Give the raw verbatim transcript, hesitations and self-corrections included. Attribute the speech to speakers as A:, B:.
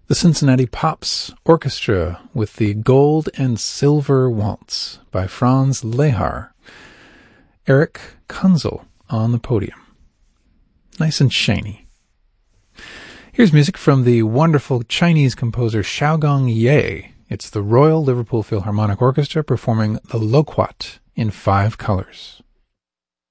A: The Cincinnati Pops Orchestra with the Gold and Silver Waltz by Franz Lehar. Eric Kunzel on the podium. Nice and shiny. Here's music from the wonderful Chinese composer Xiaogong Ye. It's the Royal Liverpool Philharmonic Orchestra performing the Loquat in five colors.